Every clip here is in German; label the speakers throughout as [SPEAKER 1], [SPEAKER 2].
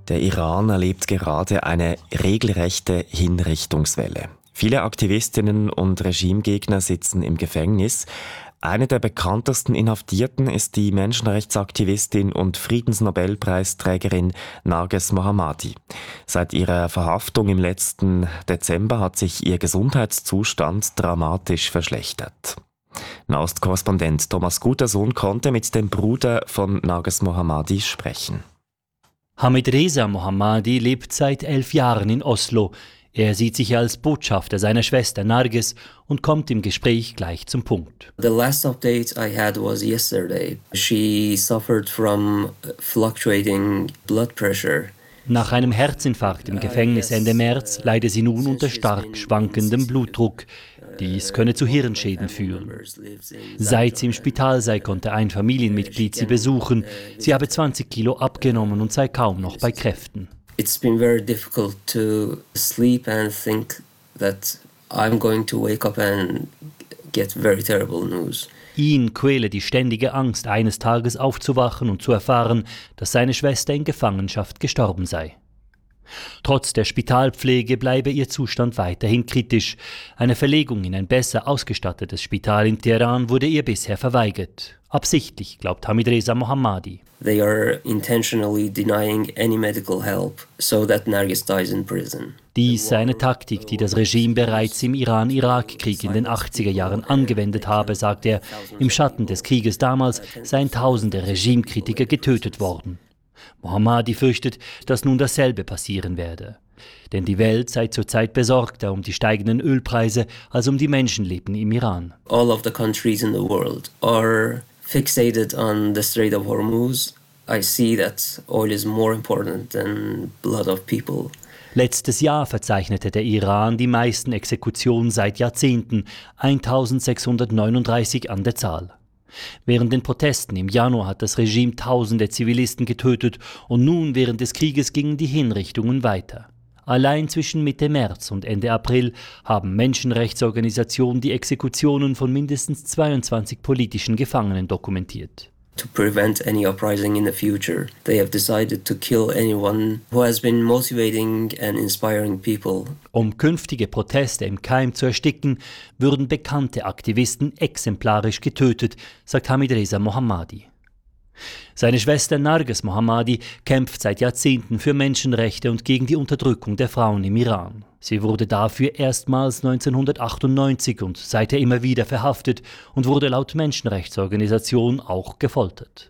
[SPEAKER 1] Der Iran erlebt gerade eine regelrechte Hinrichtungswelle. Viele Aktivistinnen und Regimegegner sitzen im Gefängnis. Eine der bekanntesten Inhaftierten ist die Menschenrechtsaktivistin und Friedensnobelpreisträgerin Narges Mohammadi. Seit ihrer Verhaftung im letzten Dezember hat sich ihr Gesundheitszustand dramatisch verschlechtert. Nahostkorrespondent Thomas Gutersohn konnte mit dem Bruder von Narges Mohammadi sprechen.
[SPEAKER 2] Hamidreza Mohammadi lebt seit 11 Jahren in Oslo. Er sieht sich als Botschafter seiner Schwester Narges und kommt im Gespräch gleich zum Punkt.
[SPEAKER 3] The last update I had was yesterday. She suffered from fluctuating blood pressure.
[SPEAKER 2] Nach einem Herzinfarkt im Gefängnis Ende März leide sie nun unter stark schwankendem Blutdruck. Dies könne zu Hirnschäden führen. Seit sie im Spital sei, konnte ein Familienmitglied sie besuchen. Sie habe 20 Kilo abgenommen und sei kaum noch bei Kräften.
[SPEAKER 3] It's been very difficult to sleep and think that I'm going to wake up and get very terrible news.
[SPEAKER 2] Ihn quäle die ständige Angst, eines Tages aufzuwachen und zu erfahren, dass seine Schwester in Gefangenschaft gestorben sei. Trotz der Spitalpflege bleibe ihr Zustand weiterhin kritisch. Eine Verlegung in ein besser ausgestattetes Spital in Teheran wurde ihr bisher verweigert. Absichtlich, glaubt Hamidreza Mohammadi.
[SPEAKER 3] They are intentionally denying any medical help so that Nargis dies in prison.
[SPEAKER 2] Dies sei eine Taktik, die das Regime bereits im Iran-Irak-Krieg in den 80er Jahren angewendet habe, sagt er. Im Schatten des Krieges damals seien tausende Regimekritiker getötet worden. Mohammadi fürchtet, dass nun dasselbe passieren werde. Denn die Welt sei zurzeit besorgter um die steigenden Ölpreise als um die Menschenleben im Iran.
[SPEAKER 3] All of the countries in the world are fixated on the Strait of Hormuz. I see that oil is more important than blood of people.
[SPEAKER 2] Letztes Jahr verzeichnete der Iran die meisten Exekutionen seit Jahrzehnten, 1639 an der Zahl. Während den Protesten im Januar hat das Regime tausende Zivilisten getötet und nun während des Krieges gingen die Hinrichtungen weiter. Allein zwischen Mitte März und Ende April haben Menschenrechtsorganisationen die Exekutionen von mindestens 22 politischen Gefangenen dokumentiert.
[SPEAKER 3] To prevent any uprising in the future, they have decided to kill anyone who has been motivating and inspiring people.
[SPEAKER 2] Um künftige Proteste im Keim zu ersticken, würden bekannte Aktivisten exemplarisch getötet, sagt Hamidreza Mohammadi. Seine Schwester Narges Mohammadi kämpft seit Jahrzehnten für Menschenrechte und gegen die Unterdrückung der Frauen im Iran. Sie wurde dafür erstmals 1998 und seither immer wieder verhaftet und wurde laut Menschenrechtsorganisation auch gefoltert.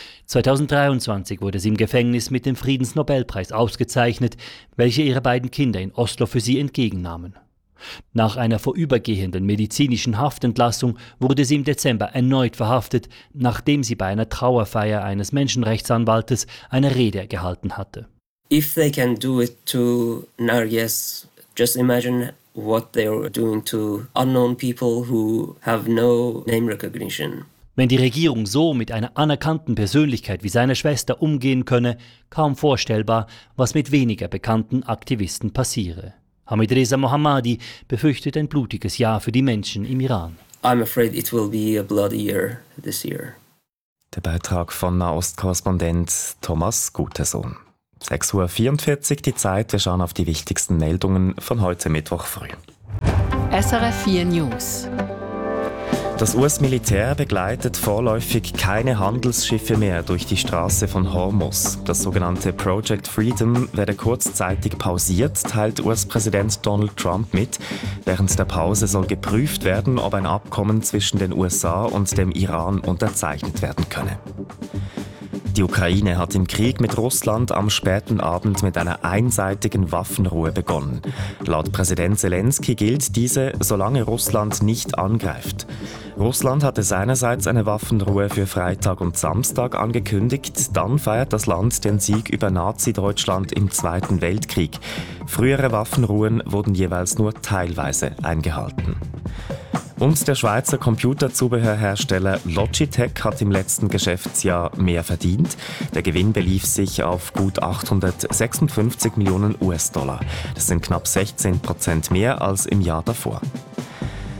[SPEAKER 2] 2023 wurde sie im Gefängnis mit dem Friedensnobelpreis ausgezeichnet, welche ihre beiden Kinder in Oslo für sie entgegennahmen. Nach einer vorübergehenden medizinischen Haftentlassung wurde sie im Dezember erneut verhaftet, nachdem sie bei einer Trauerfeier eines Menschenrechtsanwaltes eine Rede gehalten hatte.
[SPEAKER 3] If they can do it to Narges, just imagine what they are doing to unknown people who have no name recognition.
[SPEAKER 2] Wenn die Regierung so mit einer anerkannten Persönlichkeit wie seiner Schwester umgehen könne, kaum vorstellbar, was mit weniger bekannten Aktivisten passiere. Hamidreza Mohammadi befürchtet ein blutiges Jahr für die Menschen im Iran.
[SPEAKER 3] I'm afraid it will be a bloody year this year.
[SPEAKER 1] Der Beitrag von Nahostkorrespondent Thomas Gutersohn. 6:44 Uhr die Zeit. Wir schauen auf die wichtigsten Meldungen von heute Mittwoch früh.
[SPEAKER 4] SRF 4 News.
[SPEAKER 1] Das US-Militär begleitet vorläufig keine Handelsschiffe mehr durch die Straße von Hormuz. Das sogenannte Project Freedom werde kurzzeitig pausiert, teilt US-Präsident Donald Trump mit. Während der Pause soll geprüft werden, ob ein Abkommen zwischen den USA und dem Iran unterzeichnet werden könne. Die Ukraine hat im Krieg mit Russland am späten Abend mit einer einseitigen Waffenruhe begonnen. Laut Präsident Zelensky gilt diese, solange Russland nicht angreift. Russland hatte seinerseits eine Waffenruhe für Freitag und Samstag angekündigt. Dann feiert das Land den Sieg über Nazi-Deutschland im Zweiten Weltkrieg. Frühere Waffenruhen wurden jeweils nur teilweise eingehalten. Und der Schweizer Computerzubehörhersteller Logitech hat im letzten Geschäftsjahr mehr verdient. Der Gewinn belief sich auf gut 856 Millionen US-Dollar. Das sind knapp 16% mehr als im Jahr davor.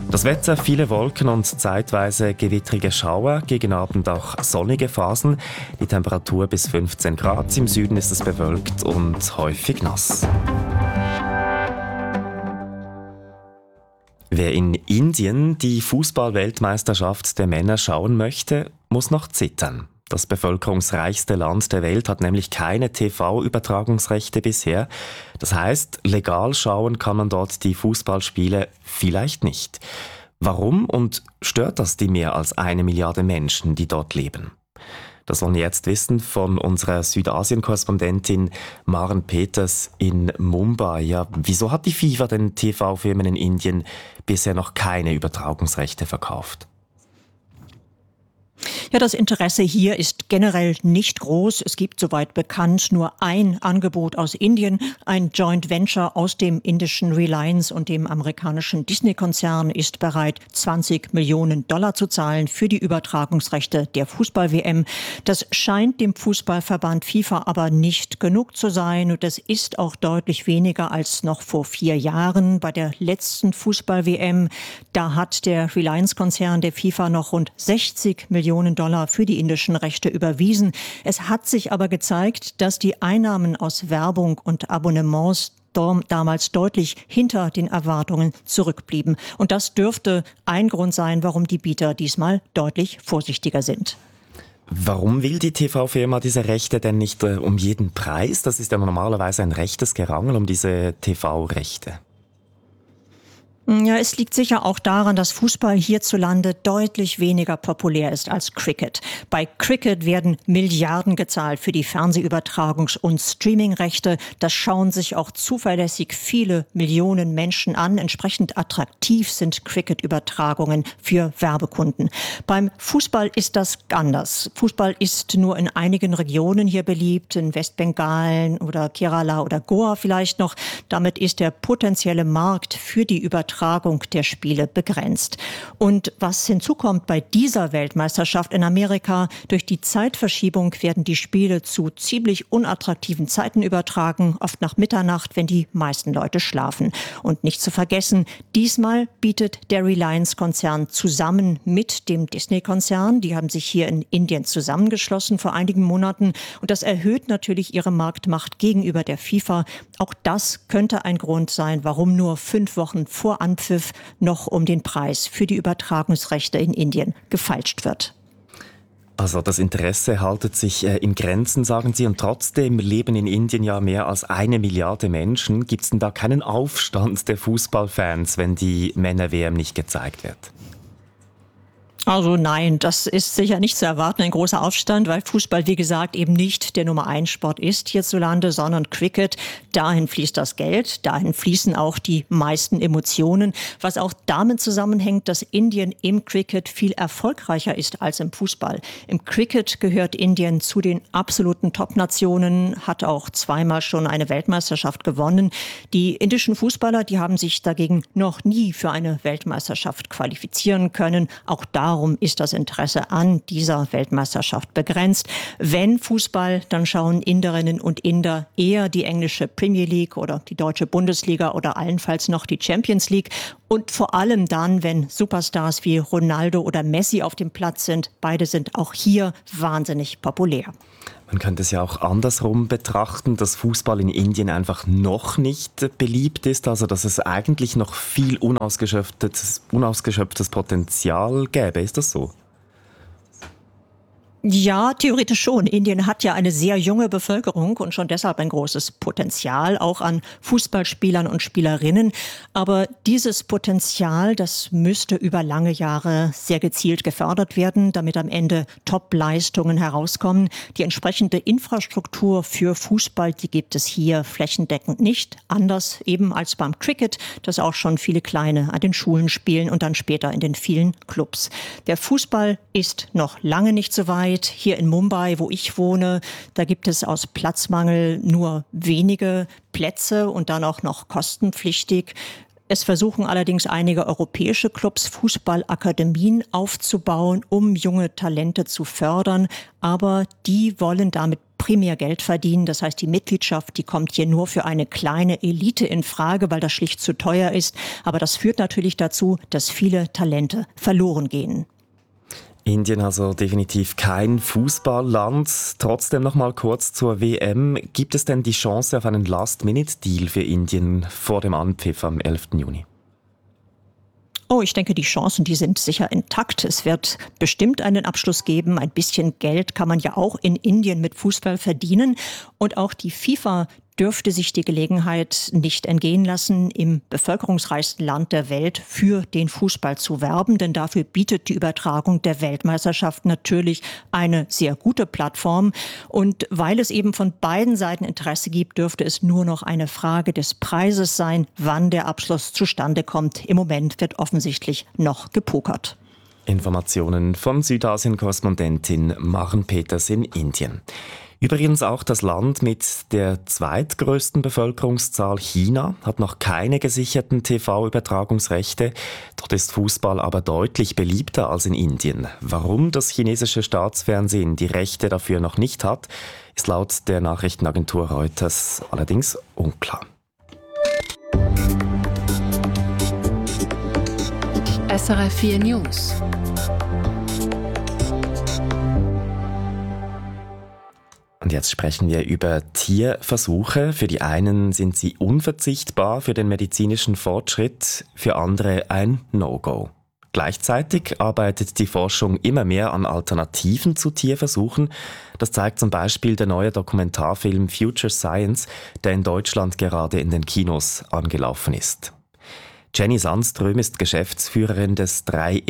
[SPEAKER 1] Das Wetter, viele Wolken und zeitweise gewittrige Schauer, gegen Abend auch sonnige Phasen. Die Temperatur bis 15 Grad, im Süden ist es bewölkt und häufig nass. Wer in Indien die Fußball-Weltmeisterschaft der Männer schauen möchte, muss noch zittern. Das bevölkerungsreichste Land der Welt hat nämlich keine TV-Übertragungsrechte bisher. Das heißt, legal schauen kann man dort die Fußballspiele vielleicht nicht. Warum und stört das die mehr als 1 Milliarde Menschen, die dort leben? Das wollen wir jetzt wissen von unserer Südasien-Korrespondentin Maren Peters in Mumbai. Ja, wieso hat die FIFA den TV-Firmen in Indien bisher noch keine Übertragungsrechte verkauft?
[SPEAKER 5] Ja, das Interesse hier ist generell nicht groß. Es gibt, soweit bekannt, nur ein Angebot aus Indien. Ein Joint Venture aus dem indischen Reliance und dem amerikanischen Disney-Konzern ist bereit, $20 Millionen zu zahlen für die Übertragungsrechte der Fußball-WM. Das scheint dem Fußballverband FIFA aber nicht genug zu sein. Und das ist auch deutlich weniger als noch vor 4 Jahren bei der letzten Fußball-WM. Da hat der Reliance-Konzern der FIFA noch rund $60 Millionen für die indischen Rechte überwiesen. Es hat sich aber gezeigt, dass die Einnahmen aus Werbung und Abonnements damals deutlich hinter den Erwartungen zurückblieben. Und das dürfte ein Grund sein, warum die Bieter diesmal deutlich vorsichtiger sind.
[SPEAKER 1] Warum will die TV-Firma diese Rechte denn nicht um jeden Preis? Das ist ja normalerweise ein rechtes Gerangel um diese TV-Rechte.
[SPEAKER 5] Ja, es liegt sicher auch daran, dass Fußball hierzulande deutlich weniger populär ist als Cricket. Bei Cricket werden Milliarden gezahlt für die Fernsehübertragungs- und Streamingrechte. Das schauen sich auch zuverlässig viele Millionen Menschen an. Entsprechend attraktiv sind Cricket-Übertragungen für Werbekunden. Beim Fußball ist das anders. Fußball ist nur in einigen Regionen hier beliebt, in Westbengalen oder Kerala oder Goa vielleicht noch. Damit ist der potenzielle Markt für die Übertragung der Spiele begrenzt. Und was hinzukommt bei dieser Weltmeisterschaft in Amerika, durch die Zeitverschiebung werden die Spiele zu ziemlich unattraktiven Zeiten übertragen, oft nach Mitternacht, wenn die meisten Leute schlafen. Und nicht zu vergessen, diesmal bietet der Reliance-Konzern zusammen mit dem Disney-Konzern, die haben sich hier in Indien zusammengeschlossen vor einigen Monaten, und das erhöht natürlich ihre Marktmacht gegenüber der FIFA. Auch das könnte ein Grund sein, warum nur 5 Wochen vor Anpfiff noch um den Preis für die Übertragungsrechte in Indien gefeilscht wird.
[SPEAKER 1] Also das Interesse haltet sich in Grenzen, sagen Sie, und trotzdem leben in Indien ja mehr als 1 Milliarde Menschen. Gibt es denn da keinen Aufstand der Fußballfans, wenn die Männer-WM nicht gezeigt wird?
[SPEAKER 5] Also nein, das ist sicher nicht zu erwarten, ein großer Aufstand, weil Fußball, wie gesagt, eben nicht der Nummer-1-Sport ist hierzulande, sondern Cricket. Dahin fließt das Geld, dahin fließen auch die meisten Emotionen, was auch damit zusammenhängt, dass Indien im Cricket viel erfolgreicher ist als im Fußball. Im Cricket gehört Indien zu den absoluten Top-Nationen, hat auch 2-mal schon eine Weltmeisterschaft gewonnen. Die indischen Fußballer, die haben sich dagegen noch nie für eine Weltmeisterschaft qualifizieren können. Auch darum ist das Interesse an dieser Weltmeisterschaft begrenzt. Wenn Fußball, dann schauen Inderinnen und Inder eher die englische Premier League oder die deutsche Bundesliga oder allenfalls noch die Champions League. Und vor allem dann, wenn Superstars wie Ronaldo oder Messi auf dem Platz sind. Beide sind auch hier wahnsinnig populär.
[SPEAKER 1] Man könnte es ja auch andersrum betrachten, dass Fußball in Indien einfach noch nicht beliebt ist, also dass es eigentlich noch viel unausgeschöpftes Potenzial gäbe. Ist das so?
[SPEAKER 5] Ja, theoretisch schon. Indien hat ja eine sehr junge Bevölkerung und schon deshalb ein großes Potenzial, auch an Fußballspielern und Spielerinnen. Aber dieses Potenzial, das müsste über lange Jahre sehr gezielt gefördert werden, damit am Ende Top-Leistungen herauskommen. Die entsprechende Infrastruktur für Fußball, die gibt es hier flächendeckend nicht. Anders eben als beim Cricket, das auch schon viele Kleine an den Schulen spielen und dann später in den vielen Clubs. Der Fußball ist noch lange nicht so weit. Hier in Mumbai, wo ich wohne, da gibt es aus Platzmangel nur wenige Plätze und dann auch noch kostenpflichtig. Es versuchen allerdings einige europäische Clubs, Fußballakademien aufzubauen, um junge Talente zu fördern. Aber die wollen damit primär Geld verdienen. Das heißt, die Mitgliedschaft, die kommt hier nur für eine kleine Elite in Frage, weil das schlicht zu teuer ist. Aber das führt natürlich dazu, dass viele Talente verloren gehen.
[SPEAKER 1] Indien also definitiv kein Fußballland. Trotzdem noch mal kurz zur WM. Gibt es denn die Chance auf einen Last-Minute-Deal für Indien vor dem Anpfiff am 11. Juni?
[SPEAKER 5] Oh, ich denke, die Chancen, die sind sicher intakt. Es wird bestimmt einen Abschluss geben. Ein bisschen Geld kann man ja auch in Indien mit Fußball verdienen. Und auch die FIFA dürfte sich die Gelegenheit nicht entgehen lassen, im bevölkerungsreichsten Land der Welt für den Fußball zu werben. Denn dafür bietet die Übertragung der Weltmeisterschaft natürlich eine sehr gute Plattform. Und weil es eben von beiden Seiten Interesse gibt, dürfte es nur noch eine Frage des Preises sein, wann der Abschluss zustande kommt. Im Moment wird offensichtlich noch gepokert.
[SPEAKER 1] Informationen von Südasien-Korrespondentin Maren Peters in Indien. Übrigens auch das Land mit der zweitgrößten Bevölkerungszahl, China, hat noch keine gesicherten TV-Übertragungsrechte. Dort ist Fußball aber deutlich beliebter als in Indien. Warum das chinesische Staatsfernsehen die Rechte dafür noch nicht hat, ist laut der Nachrichtenagentur Reuters allerdings unklar.
[SPEAKER 4] SRF 4 News.
[SPEAKER 1] Und jetzt sprechen wir über Tierversuche. Für die einen sind sie unverzichtbar für den medizinischen Fortschritt, für andere ein No-Go. Gleichzeitig arbeitet die Forschung immer mehr an Alternativen zu Tierversuchen. Das zeigt zum Beispiel der neue Dokumentarfilm Future Science, der in Deutschland gerade in den Kinos angelaufen ist. Jenny Sandström ist Geschäftsführerin des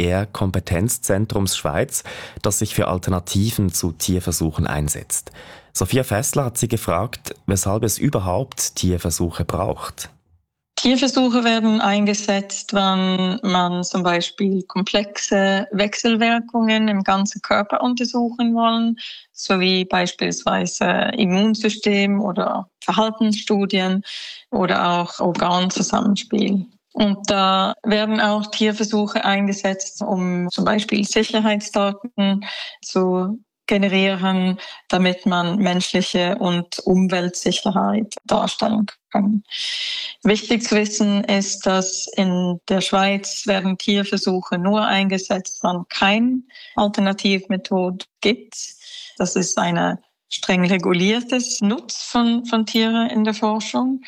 [SPEAKER 1] 3R-Kompetenzzentrums Schweiz, das sich für Alternativen zu Tierversuchen einsetzt. Sophia Fessler hat sie gefragt, weshalb es überhaupt Tierversuche braucht.
[SPEAKER 6] Tierversuche werden eingesetzt, wenn man zum Beispiel komplexe Wechselwirkungen im ganzen Körper untersuchen wollen, sowie beispielsweise Immunsystem oder Verhaltensstudien oder auch Organzusammenspiel. Und da werden auch Tierversuche eingesetzt, um zum Beispiel Sicherheitsdaten zu generieren, damit man menschliche und Umweltsicherheit darstellen kann. Wichtig zu wissen ist, dass in der Schweiz werden Tierversuche nur eingesetzt, wenn keine Alternativmethode gibt. Das ist eine streng reguliertes Nutz von Tieren in der Forschung.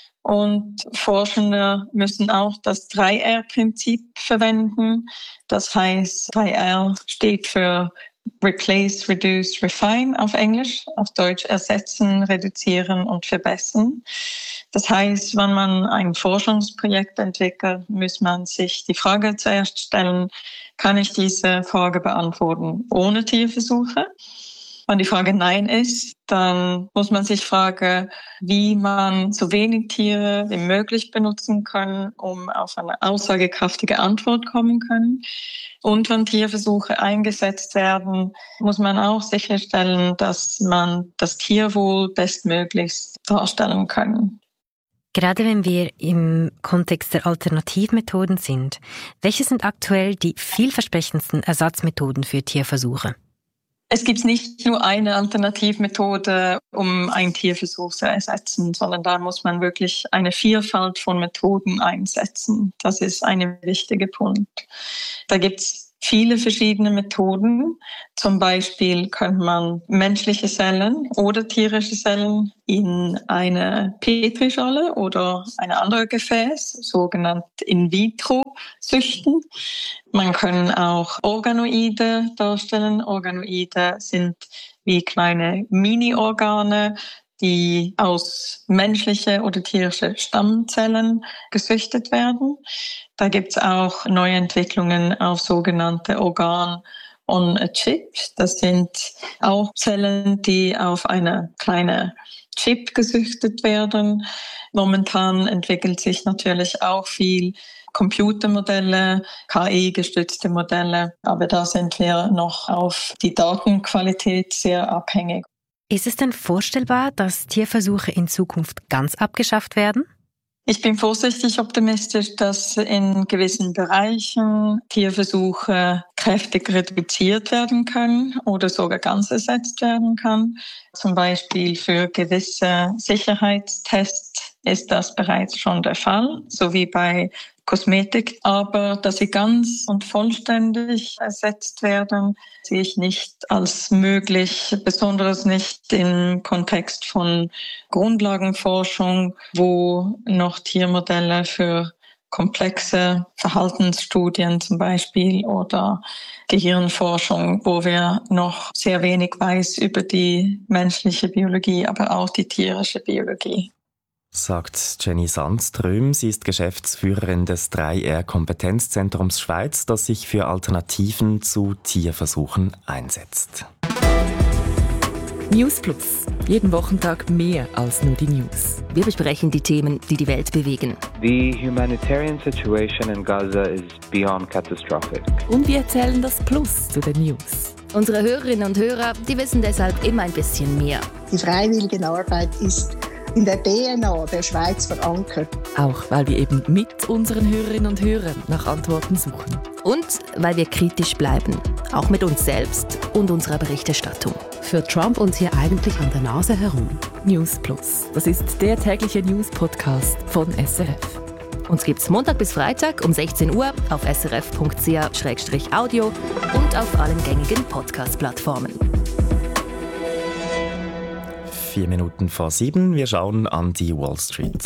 [SPEAKER 6] Und Forschende müssen auch das 3R-Prinzip verwenden. Das heißt, 3R steht für Replace, Reduce, Refine auf Englisch, auf Deutsch ersetzen, reduzieren und verbessern. Das heißt, wenn man ein Forschungsprojekt entwickelt, muss man sich die Frage zuerst stellen, kann ich diese Frage beantworten ohne Tierversuche? Wenn die Frage Nein ist, dann muss man sich fragen, wie man so wenig Tiere wie möglich benutzen kann, um auf eine aussagekräftige Antwort kommen können. Und wenn Tierversuche eingesetzt werden, muss man auch sicherstellen, dass man das Tierwohl bestmöglichst darstellen kann.
[SPEAKER 7] Gerade wenn wir im Kontext der Alternativmethoden sind, welche sind aktuell die vielversprechendsten Ersatzmethoden für Tierversuche?
[SPEAKER 6] Es gibt nicht nur eine Alternativmethode, um einen Tierversuch zu ersetzen, sondern da muss man wirklich eine Vielfalt von Methoden einsetzen. Das ist ein wichtiger Punkt. Da gibt es viele verschiedene Methoden. Zum Beispiel könnte man menschliche Zellen oder tierische Zellen in eine Petrischale oder eine andere Gefäß, sogenannt in vitro, züchten. Man kann auch Organoide darstellen. Organoide sind wie kleine Mini-Organe, die aus menschlichen oder tierischen Stammzellen gezüchtet werden. Da gibt es auch Neuentwicklungen auf sogenannte Organ on a Chip. Das sind auch Zellen, die auf eine kleine Chip gezüchtet werden. Momentan entwickelt sich natürlich auch viel Computermodelle, KI-gestützte Modelle, aber da sind wir noch auf die Datenqualität sehr abhängig.
[SPEAKER 7] Ist es denn vorstellbar, dass Tierversuche in Zukunft ganz abgeschafft werden?
[SPEAKER 6] Ich bin vorsichtig optimistisch, dass in gewissen Bereichen Tierversuche kräftig reduziert werden können oder sogar ganz ersetzt werden kann. Zum Beispiel für gewisse Sicherheitstests ist das bereits schon der Fall, so wie bei Kosmetik. Aber dass sie ganz und vollständig ersetzt werden, sehe ich nicht als möglich, besonders nicht im Kontext von Grundlagenforschung, wo noch Tiermodelle für komplexe Verhaltensstudien zum Beispiel oder Gehirnforschung, wo wir noch sehr wenig weiß über die menschliche Biologie, aber auch die tierische Biologie.
[SPEAKER 1] Sagt Jenny Sandström. Sie ist Geschäftsführerin des 3R-Kompetenzzentrums Schweiz, das sich für Alternativen zu Tierversuchen einsetzt.
[SPEAKER 8] News Plus. Jeden Wochentag mehr als nur die News.
[SPEAKER 9] Wir besprechen die Themen, die die Welt bewegen.
[SPEAKER 10] The humanitarian situation in Gaza is beyond catastrophic.
[SPEAKER 8] Und wir erzählen das Plus zu den News.
[SPEAKER 9] Unsere Hörerinnen und Hörer, die wissen deshalb immer ein bisschen mehr.
[SPEAKER 11] Die Freiwilligenarbeit ist in der DNA der Schweiz verankert.
[SPEAKER 8] Auch weil wir eben mit unseren Hörerinnen und Hörern nach Antworten suchen.
[SPEAKER 9] Und weil wir kritisch bleiben, auch mit uns selbst und unserer Berichterstattung.
[SPEAKER 4] Führt Trump uns hier eigentlich an der Nase herum?
[SPEAKER 8] News Plus. Das ist der tägliche News-Podcast von SRF.
[SPEAKER 9] Uns gibt's Montag bis Freitag um 16 Uhr auf srf.ch/audio und auf allen gängigen Podcast-Plattformen.
[SPEAKER 1] 7:04. Wir schauen an die Wall Street.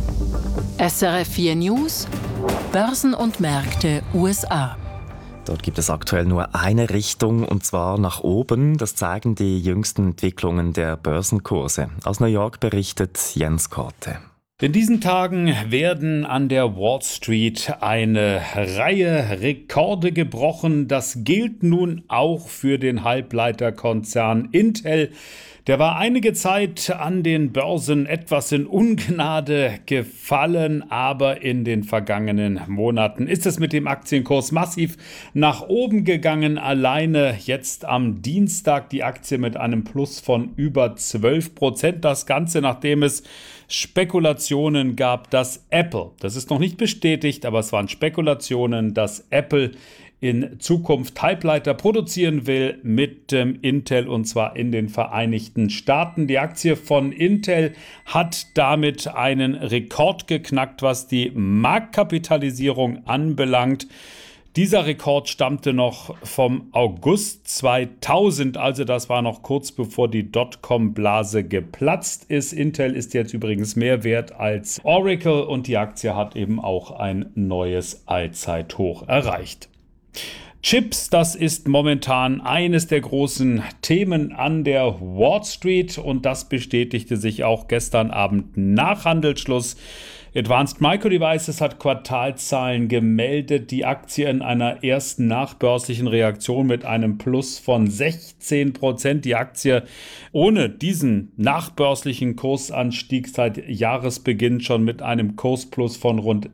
[SPEAKER 4] SRF 4 News, Börsen und Märkte USA.
[SPEAKER 1] Dort gibt es aktuell nur eine Richtung, und zwar nach oben. Das zeigen die jüngsten Entwicklungen der Börsenkurse. Aus New York berichtet Jens Korte.
[SPEAKER 12] In diesen Tagen werden an der Wall Street eine Reihe Rekorde gebrochen. Das gilt nun auch für den Halbleiterkonzern Intel. Der war einige Zeit an den Börsen etwas in Ungnade gefallen, aber in den vergangenen Monaten ist es mit dem Aktienkurs massiv nach oben gegangen. Alleine jetzt am Dienstag die Aktie mit einem Plus von über 12%. Das Ganze, nachdem es Spekulationen gab, dass Apple, das ist noch nicht bestätigt, aber es waren Spekulationen, dass Apple in Zukunft Halbleiter produzieren will mit Intel, und zwar in den Vereinigten Staaten. Die Aktie von Intel hat damit einen Rekord geknackt, was die Marktkapitalisierung anbelangt. Dieser Rekord stammte noch vom August 2000, also das war noch kurz bevor die Dotcom-Blase geplatzt ist. Intel ist jetzt übrigens mehr wert als Oracle und die Aktie hat eben auch ein neues Allzeithoch erreicht. Chips, das ist momentan eines der großen Themen an der Wall Street und das bestätigte sich auch gestern Abend nach Handelsschluss. Advanced Micro Devices hat Quartalzahlen gemeldet, die Aktie in einer ersten nachbörslichen Reaktion mit einem Plus von 16%. Die Aktie ohne diesen nachbörslichen Kursanstieg seit Jahresbeginn schon mit einem Kursplus von rund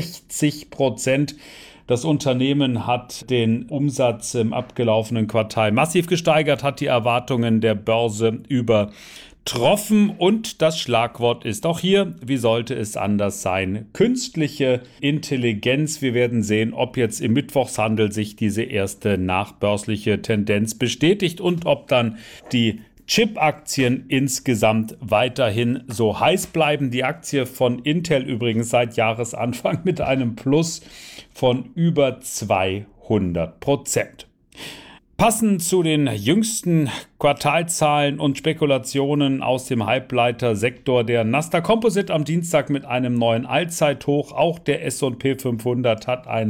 [SPEAKER 12] 60%. Das Unternehmen hat den Umsatz im abgelaufenen Quartal massiv gesteigert, hat die Erwartungen der Börse übertroffen und das Schlagwort ist auch hier, wie sollte es anders sein, künstliche Intelligenz. Wir werden sehen, ob jetzt im Mittwochshandel sich diese erste nachbörsliche Tendenz bestätigt und ob dann die Chip-Aktien insgesamt weiterhin so heiß bleiben. Die Aktie von Intel übrigens seit Jahresanfang mit einem Plus von über 200%. Passend zu den jüngsten Quartalzahlen und Spekulationen aus dem Halbleitersektor der Nasdaq Composite am Dienstag mit einem neuen Allzeithoch. Auch der S&P 500 hat ein